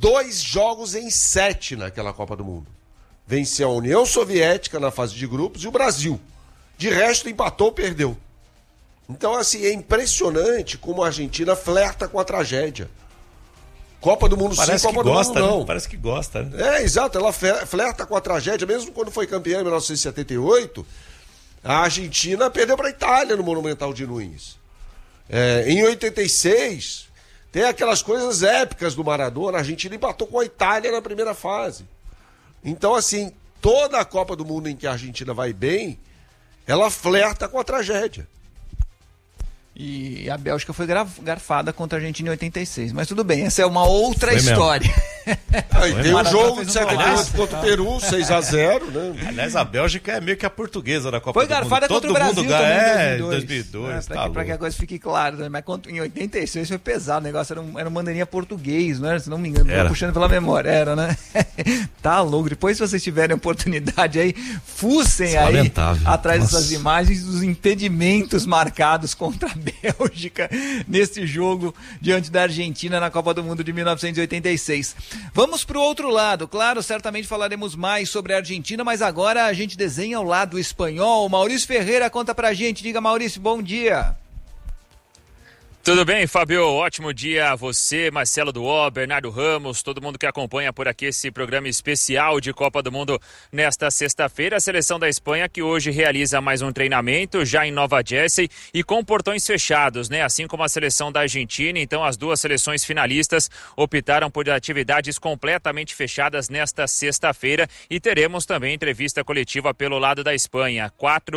2 jogos em 7 naquela Copa do Mundo. Venceu a União Soviética na fase de grupos e o Brasil. De resto, empatou, perdeu. Então, assim, é impressionante como a Argentina flerta com a tragédia. Copa do Mundo sim, Copa do Mundo não. Né? Parece que gosta, né? Exato, ela flerta com a tragédia. Mesmo quando foi campeã em 1978, a Argentina perdeu para a Itália no Monumental de Nunes. Em 86, tem aquelas coisas épicas do Maradona, a Argentina empatou com a Itália na primeira fase. Então, assim, toda a Copa do Mundo em que a Argentina vai bem, ela flerta com a tragédia. E a Bélgica foi garfada contra a Argentina em 86. Mas tudo bem, essa é uma outra história. E tem o jogo de 78 contra o Peru, 6-0, né? Aliás, a Bélgica é meio que a portuguesa da Copa do Mundo. Foi garfada contra o Brasil também em 2002. Pra que a coisa fique clara, né? Mas em 86 foi pesado, o negócio era um bandeirinha português, não era? Se não me engano, puxando pela memória, era, né? Tá louco. Depois, se vocês tiverem oportunidade aí, fuçem aí atrás dessas imagens dos impedimentos marcados contra a Bélgica nesse jogo diante da Argentina na Copa do Mundo de 1986. Vamos para o outro lado, claro, certamente falaremos mais sobre a Argentina, mas agora a gente desenha o lado espanhol. Maurício Ferreira conta pra gente. Diga, Maurício, bom dia. Tudo bem, Fábio? Ótimo dia a você, Marcelo Duó, Bernardo Ramos, todo mundo que acompanha por aqui esse programa especial de Copa do Mundo nesta sexta-feira. A seleção da Espanha que hoje realiza mais um treinamento já em Nova Jersey e com portões fechados, né? Assim como a seleção da Argentina. Então as duas seleções finalistas optaram por atividades completamente fechadas nesta sexta-feira e teremos também entrevista coletiva pelo lado da Espanha.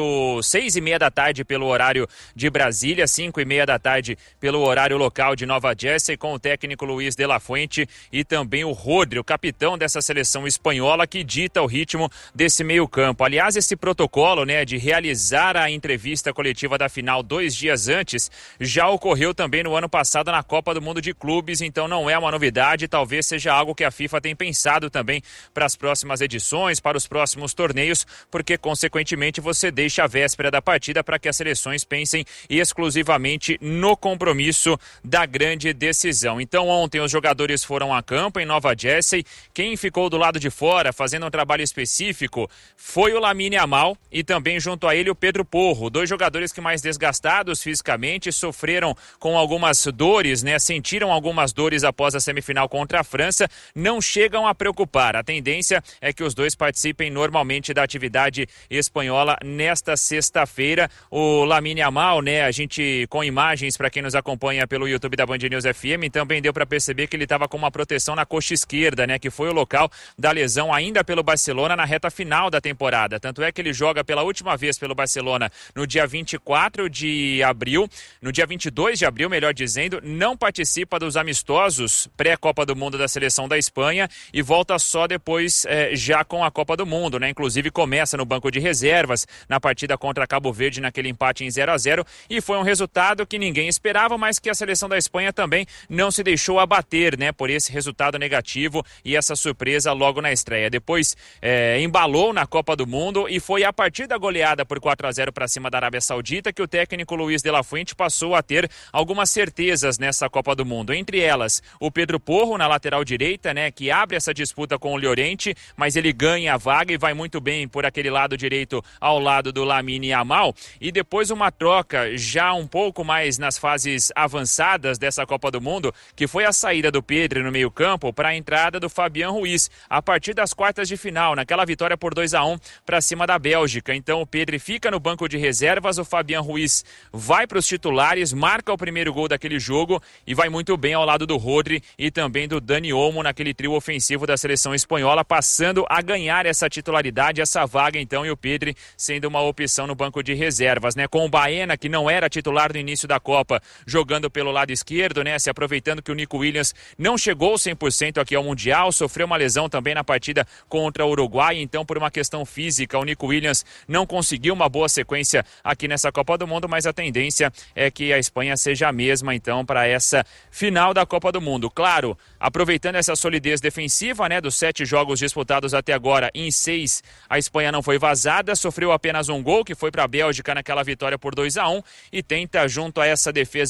6:30 da tarde pelo horário de Brasília, 5:30 da tarde pelo horário local de Nova Jersey, com o técnico Luiz de la Fuente e também o Rodri, o capitão dessa seleção espanhola que dita o ritmo desse meio campo. Aliás, esse protocolo, né, de realizar a entrevista coletiva da final 2 dias antes, já ocorreu também no ano passado na Copa do Mundo de Clubes, então não é uma novidade, talvez seja algo que a FIFA tem pensado também para as próximas edições, para os próximos torneios, porque consequentemente você deixa a véspera da partida para que as seleções pensem exclusivamente no compromisso da grande decisão. Então ontem os jogadores foram a campo em Nova Jersey. Quem ficou do lado de fora fazendo um trabalho específico foi o Lamine Yamal e também junto a ele o Pedro Porro, 2 jogadores que mais desgastados fisicamente, sofreram com algumas dores, né? Sentiram algumas dores após a semifinal contra a França, não chegam a preocupar. A tendência é que os dois participem normalmente da atividade espanhola nesta sexta-feira. O Lamine Yamal, né? A gente com imagens para quem nos acompanha pelo YouTube da Band News FM, também deu para perceber que ele estava com uma proteção na coxa esquerda, né, que foi o local da lesão ainda pelo Barcelona na reta final da temporada. Tanto é que ele joga pela última vez pelo Barcelona no dia 24 de abril, no dia 22 de abril, melhor dizendo, não participa dos amistosos pré-Copa do Mundo da seleção da Espanha e volta só depois já com a Copa do Mundo, né? Inclusive começa no banco de reservas na partida contra Cabo Verde naquele empate em 0-0 e foi um resultado que ninguém esperava, mas que a seleção da Espanha também não se deixou abater, né, por esse resultado negativo e essa surpresa logo na estreia. Depois embalou na Copa do Mundo e foi a partir da goleada por 4-0 para cima da Arábia Saudita que o técnico Luiz de la Fuente passou a ter algumas certezas nessa Copa do Mundo. Entre elas, o Pedro Porro na lateral direita, né, que abre essa disputa com o Llorente, mas ele ganha a vaga e vai muito bem por aquele lado direito ao lado do Lamine Yamal. E depois uma troca já um pouco mais nas fases avançadas dessa Copa do Mundo, que foi a saída do Pedro no meio-campo para a entrada do Fabián Ruiz, a partir das quartas de final, naquela vitória por 2-1 para cima da Bélgica. Então o Pedro fica no banco de reservas, o Fabián Ruiz vai para os titulares, marca o primeiro gol daquele jogo e vai muito bem ao lado do Rodri e também do Dani Olmo naquele trio ofensivo da seleção espanhola, passando a ganhar essa titularidade, essa vaga então, e o Pedro sendo uma opção no banco de reservas, né? Com o Baena, que não era titular no início da Copa, jogando pelo lado esquerdo, né? Se aproveitando que o Nico Williams não chegou 100% aqui ao Mundial, sofreu uma lesão também na partida contra o Uruguai, então por uma questão física o Nico Williams não conseguiu uma boa sequência aqui nessa Copa do Mundo, mas a tendência é que a Espanha seja a mesma então para essa final da Copa do Mundo. Claro, aproveitando essa solidez defensiva, né? Dos 7 jogos disputados até agora, em 6 a Espanha não foi vazada, sofreu apenas um gol que foi para a Bélgica naquela vitória por 2-1 e tenta junto a essa defesa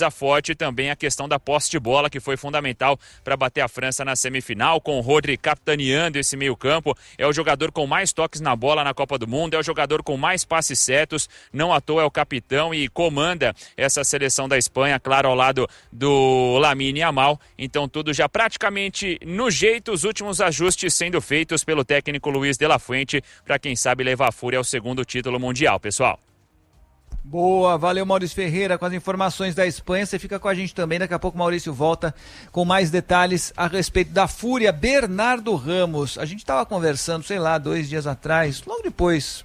defesa forte e também a questão da posse de bola, que foi fundamental para bater a França na semifinal, com o Rodri capitaneando esse meio-campo. É o jogador com mais toques na bola na Copa do Mundo, é o jogador com mais passes certos, não à toa é o capitão e comanda essa seleção da Espanha, claro, ao lado do Lamine Yamal. Então tudo já praticamente no jeito, os últimos ajustes sendo feitos pelo técnico Luiz de la Fuente, para quem sabe levar a Fúria ao segundo título mundial, pessoal. Boa, valeu Maurício Ferreira com as informações da Espanha. Você fica com a gente também, daqui a pouco o Maurício volta com mais detalhes a respeito da Fúria. Bernardo Ramos, a gente estava conversando, sei lá, 2 dias atrás, logo depois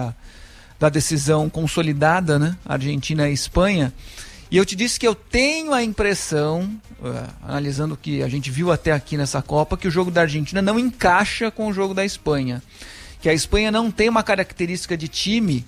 da decisão consolidada, né, Argentina e Espanha, e eu te disse que eu tenho a impressão, analisando o que a gente viu até aqui nessa Copa, que o jogo da Argentina não encaixa com o jogo da Espanha, que a Espanha não tem uma característica de time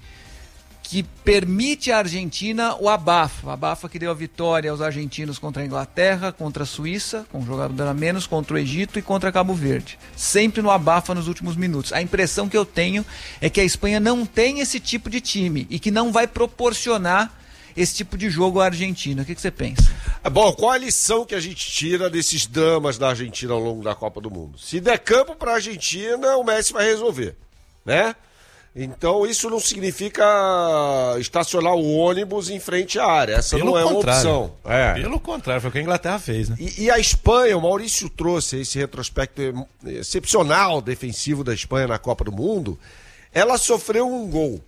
que permite à Argentina o abafa que deu a vitória aos argentinos contra a Inglaterra, contra a Suíça, com um jogador a menos, contra o Egito e contra Cabo Verde. Sempre no abafa nos últimos minutos. A impressão que eu tenho é que a Espanha não tem esse tipo de time e que não vai proporcionar esse tipo de jogo à Argentina. O que você pensa? Bom, qual a lição que a gente tira desses dramas da Argentina ao longo da Copa do Mundo? Se der campo para a Argentina, o Messi vai resolver, né? Então isso não significa estacionar o ônibus em frente à área. Essa não é uma opção. Pelo contrário, foi o que a Inglaterra fez, né? E a Espanha, o Maurício trouxe esse retrospecto excepcional defensivo da Espanha na Copa do Mundo. Ela sofreu um gol.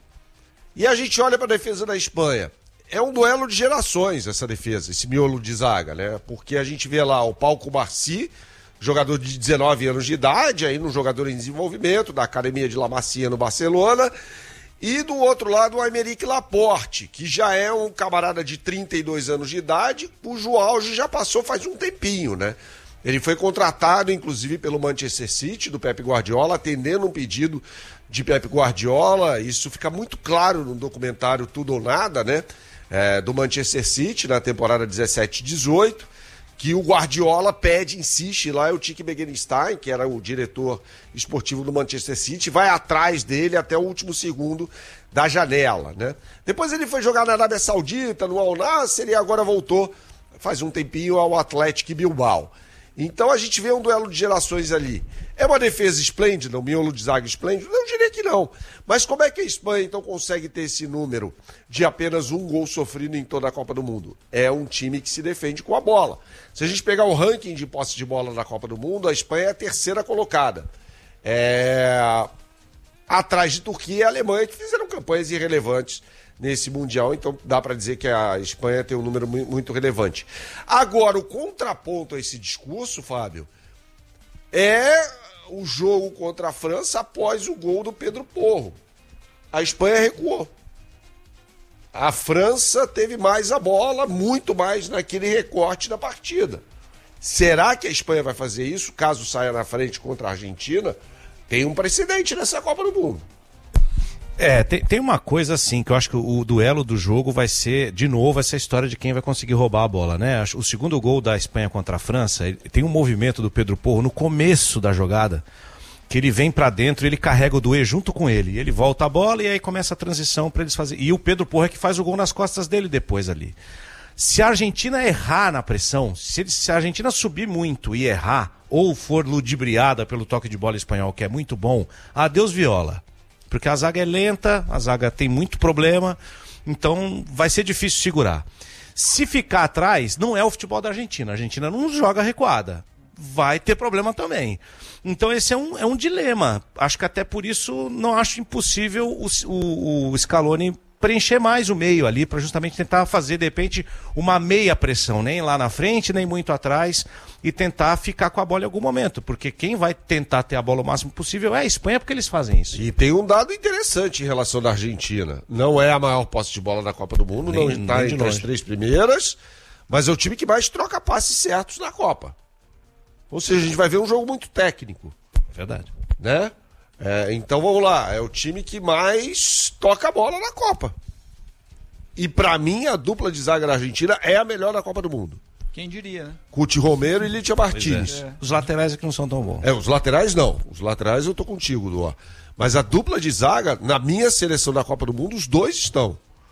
E a gente olha para a defesa da Espanha. É um duelo de gerações essa defesa, esse miolo de zaga, né? Porque a gente vê lá o Pau Cubarsí, jogador de 19 anos de idade, ainda um jogador em desenvolvimento, da Academia de La Masia no Barcelona. E do outro lado o Aymeric Laporte, que já é um camarada de 32 anos de idade, cujo auge já passou faz um tempinho, né? Ele foi contratado, inclusive, pelo Manchester City, do Pep Guardiola, atendendo um pedido de Pep Guardiola. Isso fica muito claro no documentário Tudo ou Nada, né? Do Manchester City, na temporada 17-18. Que o Guardiola pede, insiste, lá é o Tiki Begiristain, que era o diretor esportivo do Manchester City, vai atrás dele até o último segundo da janela, né? Depois ele foi jogar na Arábia Saudita, no Al Nassr, e agora voltou, faz um tempinho, ao Athletic Bilbao. Então a gente vê um duelo de gerações ali. É uma defesa esplêndida, um miolo de zaga esplêndido? Eu diria que não. Mas como é que a Espanha então consegue ter esse número de apenas um gol sofrido em toda a Copa do Mundo? É um time que se defende com a bola. Se a gente pegar o ranking de posse de bola da Copa do Mundo, a Espanha é a terceira colocada. Atrás de Turquia e Alemanha, que fizeram campanhas irrelevantes nesse Mundial, então dá para dizer que a Espanha tem um número muito relevante. Agora, o contraponto a esse discurso, Fábio, é o jogo contra a França após o gol do Pedro Porro. A Espanha recuou. A França teve mais a bola, muito mais naquele recorte da partida. Será que a Espanha vai fazer isso, caso saia na frente contra a Argentina? Tem um precedente nessa Copa do Mundo. Tem uma coisa assim, que eu acho que o duelo do jogo vai ser, de novo, essa história de quem vai conseguir roubar a bola, né? O segundo gol da Espanha contra a França, tem um movimento do Pedro Porro no começo da jogada, que ele vem pra dentro e ele carrega o Doué junto com ele. Ele volta a bola e aí começa a transição pra eles fazerem. E o Pedro Porro é que faz o gol nas costas dele depois ali. Se a Argentina errar na pressão, se a Argentina subir muito e errar, ou for ludibriada pelo toque de bola espanhol, que é muito bom, adeus viola. Porque a zaga é lenta, a zaga tem muito problema, então vai ser difícil segurar. Se ficar atrás, não é o futebol da Argentina. A Argentina não joga recuada. Vai ter problema também. Então esse é um dilema. Acho que até por isso não acho impossível o Scaloni preencher mais o meio ali, para justamente tentar fazer, de repente, uma meia pressão, nem lá na frente, nem muito atrás, e tentar ficar com a bola em algum momento, porque quem vai tentar ter a bola o máximo possível é a Espanha, porque eles fazem isso. E tem um dado interessante em relação à Argentina. Não é a maior posse de bola da Copa do Mundo, não está entre as 3 primeiras, mas é o time que mais troca passes certos na Copa. Ou seja, a gente vai ver um jogo muito técnico. É verdade. Né? Então vamos lá, é o time que mais toca a bola na Copa. E pra mim a dupla de zaga da Argentina é a melhor da Copa do Mundo. Quem diria, né? Cuti Romero e Litia Martínez. Os laterais é que não são tão bons. Os laterais não. Os laterais eu tô contigo, Duó. Mas a dupla de zaga, na minha seleção da Copa do Mundo, os dois estão.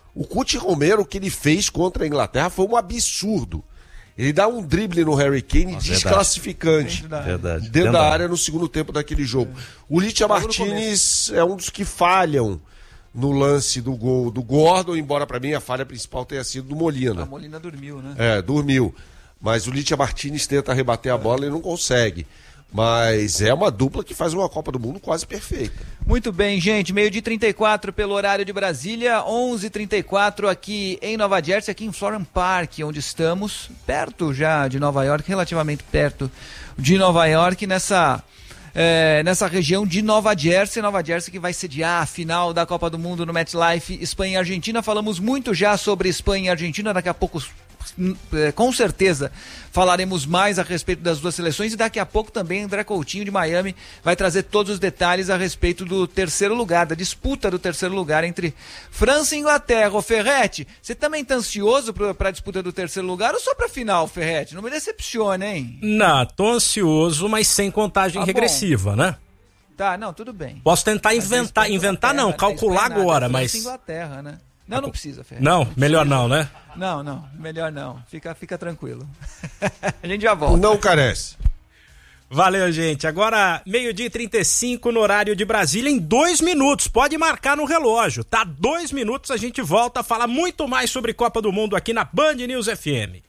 O Cuti Romero, o que ele fez contra a Inglaterra foi um absurdo. Ele dá um drible no Harry Kane desclassificante. Dentro da área no segundo tempo daquele jogo. O Licha Martinez é um dos que falham no lance do gol do Gordon, embora para mim a falha principal tenha sido do Molina. A Molina dormiu, né? Dormiu. Mas o Licha Martinez tenta rebater a bola e não consegue. Mas é uma dupla que faz uma Copa do Mundo quase perfeita. Muito bem, gente. 12h34 pelo horário de Brasília, 11h34 aqui em Nova Jersey, aqui em Florham Park, onde estamos, perto já de Nova York, relativamente perto de Nova York, nessa região de Nova Jersey que vai sediar a final da Copa do Mundo no MetLife, Espanha e Argentina. Falamos muito já sobre Espanha e Argentina, daqui a pouco com certeza falaremos mais a respeito das duas seleções, e daqui a pouco também André Coutinho de Miami vai trazer todos os detalhes a respeito do terceiro lugar, da disputa do terceiro lugar entre França e Inglaterra. Ô Ferretti, você também tá ansioso para a disputa do terceiro lugar ou só para a final, Ferretti? Não me decepcione, hein? Não, tô ansioso, mas sem contagem regressiva, né? Tá, não, tudo bem. Posso tentar inventar não, calcular agora, mas... Inglaterra, né? Não precisa, Ferretti. Não, melhor não, né? Não, melhor não. Fica tranquilo. A gente já volta. Não carece. Valeu, gente. Agora, 12h35 no horário de Brasília, em 2 minutos. Pode marcar no relógio, tá? 2 minutos, a gente volta a falar muito mais sobre Copa do Mundo aqui na Band News FM.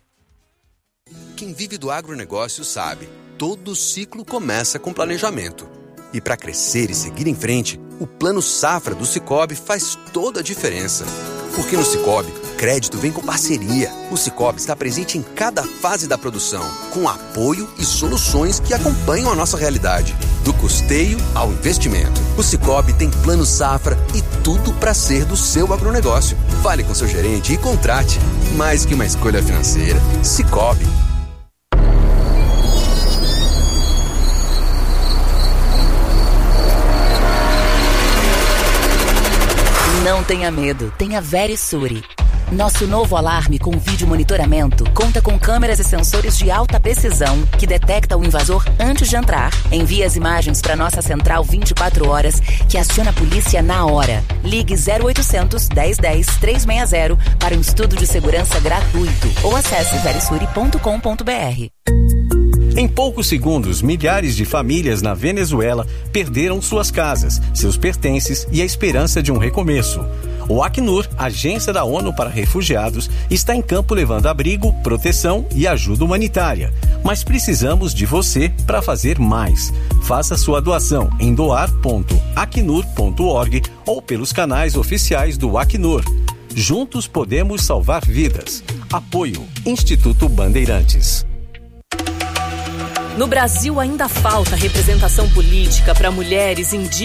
Quem vive do agronegócio sabe, todo ciclo começa com planejamento. E para crescer e seguir em frente, o Plano Safra do Sicoob faz toda a diferença. Porque no Sicoob, crédito vem com parceria. O Sicoob está presente em cada fase da produção, com apoio e soluções que acompanham a nossa realidade. Do custeio ao investimento. O Sicoob tem Plano Safra e tudo para ser do seu agronegócio. Fale com seu gerente e contrate. Mais que uma escolha financeira, Sicoob. Não tenha medo, tenha Verisure. Nosso novo alarme com vídeo monitoramento conta com câmeras e sensores de alta precisão que detecta o invasor antes de entrar. Envia as imagens para nossa central 24 horas que aciona a polícia na hora. Ligue 0800 1010 360 para um estudo de segurança gratuito ou acesse verisure.com.br. Em poucos segundos, milhares de famílias na Venezuela perderam suas casas, seus pertences e a esperança de um recomeço. O Acnur, agência da ONU para refugiados, está em campo levando abrigo, proteção e ajuda humanitária. Mas precisamos de você para fazer mais. Faça sua doação em doar.acnur.org ou pelos canais oficiais do Acnur. Juntos podemos salvar vidas. Apoio Instituto Bandeirantes. No Brasil ainda falta representação política para mulheres indígenas